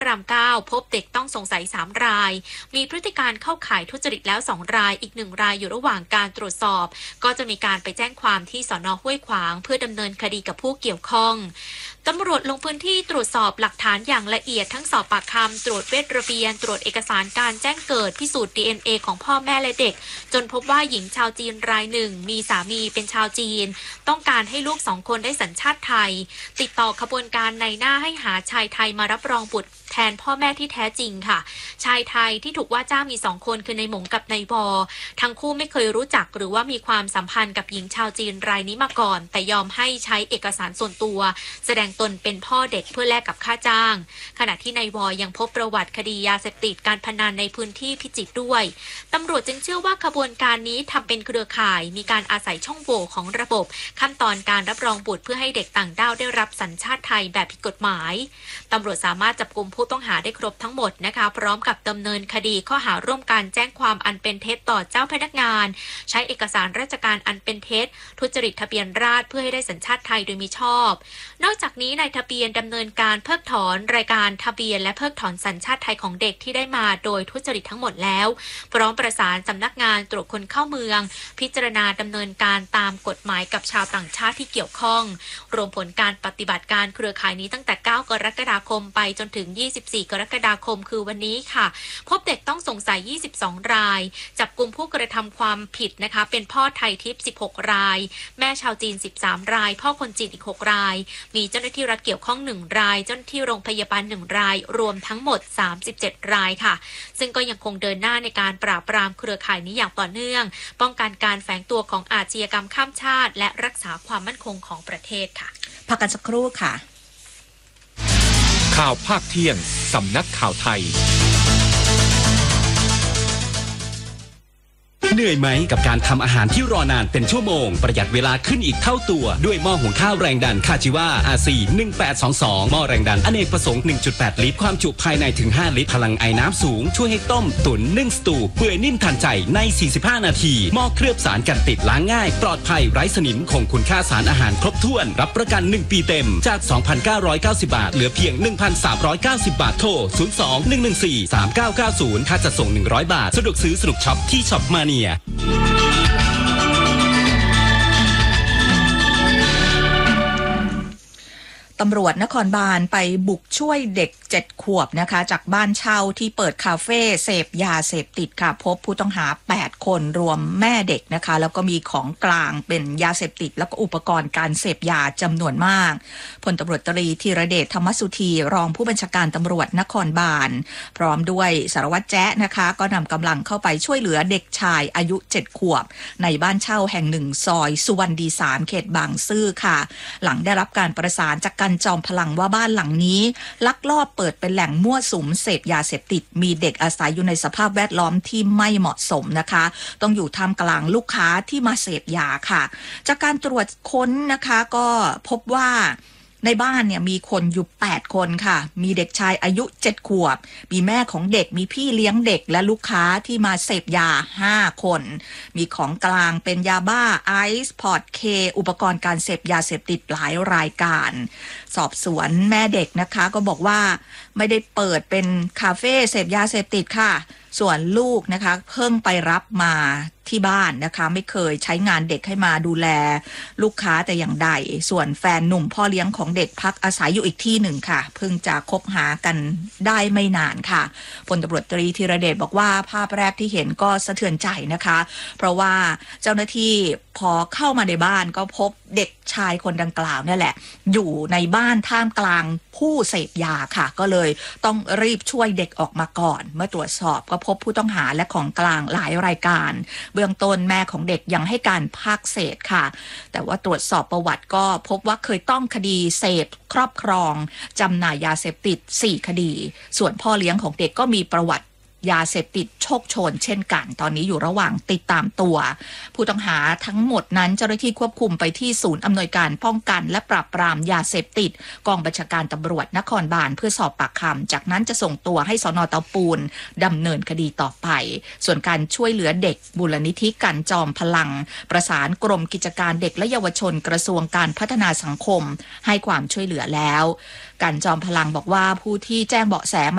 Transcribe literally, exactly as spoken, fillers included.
พระรามเก้าพบเด็กต้องสงสัยสามรายมีพฤติการเข้าข่ายทุจริตแล้วสองรายอีกหนึ่งรายอยู่ระหว่างการตรวจสอบก็จะมีการไปแจ้งความที่สน.ห้วยขวางเพื่อดำเนินคดีกับผู้เกี่ยวข้องตำรวจลงพื้นที่ตรวจสอบหลักฐานอย่างละเอียดทั้งสอบปากคำตรวจเวชระเบียนตรวจเอกสารการแจ้งเกิดพิสูจน์ ดี เอ็น เอ ของพ่อแม่และเด็กจนพบว่าหญิงชาวจีนรายหนึ่งมีสามีเป็นชาวจีนต้องการให้ลูกสองคนได้สัญชาติไทยติดต่อขบวนการในหน้าให้หาชายไทยมารับรองบุตรแทนพ่อแม่ที่แท้จริงค่ะชายไทยที่ถูกว่าจ้างมีสองคนคือในหมงกับนายวอทั้งคู่ไม่เคยรู้จักหรือว่ามีความสัมพันธ์กับหญิงชาวจีนรายนี้มาก่อนแต่ยอมให้ใช้เอกสารส่วนตัวแสดงตนเป็นพ่อเด็กเพื่อแลกกับค่าจ้างขณะที่นายวอยังพบประวัติคดียาเสพติดการพนันในพื้นที่พิจิตรด้วยตำรวจจึงเชื่อว่าขบวนการนี้ทำเป็นเครือข่ายมีการอาศัยช่องโหว่ของระบบขั้นตอนการรับรองบุตรเพื่อให้เด็กต่างด้าวได้รับสัญชาติไทยแบบผิดกฎหมายตำรวจสามารถจับกุมผู้ต้องหาได้ครบทั้งหมดนะคะพร้อมกับดำเนินคดีข้อหาร่วมกันแจ้งความอันเป็นเท็จต่อเจ้าพนักงานใช้เอกสารราชการอันเป็นเท็จทุจริตทะเบียนราษฎร์เพื่อให้ได้สัญชาติไทยโดยมิชอบนอกจากนี้นายทะเบียนดำเนินการเพิกถอนรายการทะเบียนและเพิกถอนสัญชาติไทยของเด็กที่ได้มาโดยทุจริตทั้งหมดแล้วพร้อมประสานสำนักงานตรวจคนเข้าเมืองพิจารณาดำเนินการตามกฎหมายกับชาวต่างชาติที่เกี่ยวข้องรวมผลการปฏิบัติการเครือข่ายนี้ตั้งแต่เก้ากรกฎาคมไปจนถึงยี่สิบสี่กรกฎาคมคือวันนี้ค่ะพบเด็กต้องสงสัยยี่สิบสองรายจับกุมผู้กระทำความผิดนะคะเป็นพ่อไทยทิพย์สิบหกรายแม่ชาวจีนสิบสามรายพ่อคนจีนอีกหกรายมีเจ้าหน้าที่รัฐเกี่ยวข้องหนึ่งรายเจ้าหน้าที่โรงพยาบาลหนึ่งรายรวมทั้งหมดสามสิบเจ็ดรายค่ะซึ่งก็ยังคงเดินหน้าในการปราบปรามเครือข่ายนี้อย่างต่อเนื่องป้องกันการแฝงตัวของอาชญากรรมข้ามชาติและรักษาความมั่นคงของประเทศค่ะพักกันสักครู่ค่ะข่าวภาคเที่ยงสำนักข่าวไทยเหนื่อยไหมกับการทำอาหารที่รอนานเป็นชั่วโมงประหยัดเวลาขึ้นอีกเท่าตัวด้วยหม้อหุงข้าวแรงดันคาจิวา อาร์ ซี หนึ่งแปดสองสองหม้อแรงดันอเนกประสงค์ หนึ่งจุดแปด ลิตรความจุภายในถึงห้าลิตรพลังไอน้ำสูงช่วยให้ต้มตุ๋นนึ่งสตูเปื่อยนิ่มทันใจในสี่สิบห้านาทีหม้อเคลือบสารกันติดล้างง่ายปลอดภัยไร้สนิมคงคุณค่าสารอาหารครบถ้วนรับประกันหนึ่งปีเต็มจาก สองพันเก้าร้อยเก้าสิบ บาทเหลือเพียง หนึ่งพันสามร้อยเก้าสิบ บาทโทรศูนย์ สอง หนึ่ง หนึ่ง สี่ สาม เก้า เก้า ศูนย์ค่าจัดส่งหนึ่งร้อยบาทสะดวกซื้อสนุกช็อปที่ช็อปมาเนียตำรวจนครบาลไปบุกช่วยเด็กเจ็ดขวบนะคะจากบ้านเช่าที่เปิดคาเฟ่เสพยาเสพติดค่ะพบผู้ต้องหาแปดคนรวมแม่เด็กนะคะแล้วก็มีของกลางเป็นยาเสพติดแล้วก็อุปกรณ์การเสพยาจำนวนมากพลตำรวจตรีธีรเดชธรรมสุธีรองผู้บัญชาการตำรวจนครบาลพร้อมด้วยสารวัตรแจ๊ะนะคะก็นำกำลังเข้าไปช่วยเหลือเด็กชายอายุเจ็ดขวบในบ้านเช่าแห่งหนึ่งซอยสุวรรณดีสามเขตบางซื่อค่ะหลังได้รับการประสานจากการจอมพลังว่าบ้านหลังนี้ลักลอบเปิดเป็นแหล่งมั่วสุมเสพยาเสพติดมีเด็กอาศัยอยู่ในสภาพแวดล้อมที่ไม่เหมาะสมนะคะต้องอยู่ท่ามกลางลูกค้าที่มาเสพยาค่ะจากการตรวจค้นนะคะก็พบว่าในบ้านเนี่ยมีคนอยู่แปดคนค่ะมีเด็กชายอายุเจ็ดขวบมีแม่ของเด็กมีพี่เลี้ยงเด็กและลูกค้าที่มาเสพยาห้าคนมีของกลางเป็นยาบ้าไอซ์พอร์ตเคอุปกรณ์การเสพยาเสพติดหลายรายการสอบสวนแม่เด็กนะคะก็บอกว่าไม่ได้เปิดเป็นคาเฟ่เสพยาเสพติดค่ะส่วนลูกนะคะเพิ่งไปรับมาที่บ้านนะคะไม่เคยใช้งานเด็กให้มาดูแลลูกค้าแต่อย่างใดส่วนแฟนหนุ่มพ่อเลี้ยงของเด็กพักอาศัยอยู่อีกที่หนึ่งค่ะเพิ่งจะคบหากันได้ไม่นานค่ะพลตำรวจตรีธีรเดชบอกว่าภาพแรกที่เห็นก็สะเทือนใจนะคะเพราะว่าเจ้าหน้าที่พอเข้ามาในบ้านก็พบเด็กชายคนดังกล่าวนี่แหละอยู่ในบ้านท่ามกลางผู้เสพยาค่ะก็เลยต้องรีบช่วยเด็กออกมาก่อนเมื่อตรวจสอบก็พบผู้ต้องหาและของกลางหลายรายการเบื้องต้นแม่ของเด็กยังให้การภาคเศษค่ะแต่ว่าตรวจสอบประวัติก็พบว่าเคยต้องคดีเสพครอบครองจำหน่ายยาเสพติดสี่คดีส่วนพ่อเลี้ยงของเด็กก็มีประวัติยาเสพติดโชคโชนเช่นกันตอนนี้อยู่ระหว่างติดตามตัวผู้ต้องหาทั้งหมดนั้นเจ้าหน้าที่ควบคุมไปที่ศูนย์อำนวยการป้องกันและปราบปรามยาเสพติดกองบัญชาการตำรวจนครบาลเพื่อสอบปากคำจากนั้นจะส่งตัวให้สน.เตาปูนดำเนินคดีต่อไปส่วนการช่วยเหลือเด็กมูลนิธิกันจอมพลังประสานกรมกิจการเด็กและเยาวชนกระทรวงการพัฒนาสังคมให้ความช่วยเหลือแล้วกันจอมพลังบอกว่าผู้ที่แจ้งเบาะแส